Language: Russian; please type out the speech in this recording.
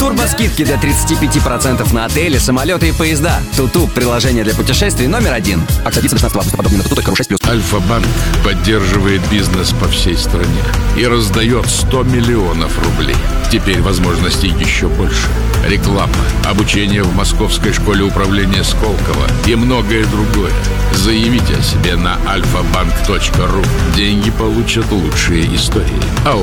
Турбоскидки до 35% на отели, самолеты и поезда. Туту – приложение для путешествий номер 1. Акция длится до 16 августа. Подробнее на tutu.ru6+. Альфа-банк поддерживает бизнес по всей стране и раздает 100 миллионов рублей. Теперь возможностей еще больше. Реклама, обучение в Московской школе управления Сколково и многое другое. Заявите о себе на alfabank.ru. Деньги получат лучшие истории.